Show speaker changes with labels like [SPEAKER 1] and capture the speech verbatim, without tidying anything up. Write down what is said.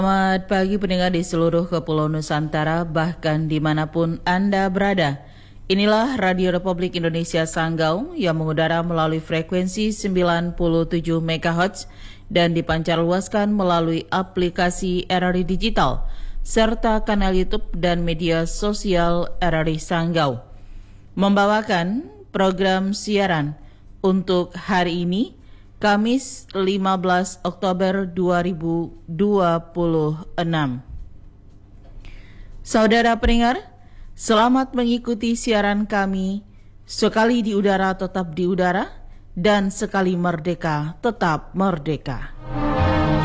[SPEAKER 1] Selamat pagi pendengar di seluruh Kepulauan Nusantara, bahkan dimanapun Anda berada. Inilah Radio Republik Indonesia Sanggau yang mengudara melalui frekuensi sembilan puluh tujuh megahertz dan dipancarluaskan melalui aplikasi R R I Digital serta kanal YouTube dan media sosial R R I Sanggau. Membawakan program siaran untuk hari ini, Kamis lima belas Oktober dua ribu dua puluh enam. Saudara pendengar, selamat mengikuti siaran kami. Sekali di udara tetap di udara, dan sekali merdeka tetap merdeka.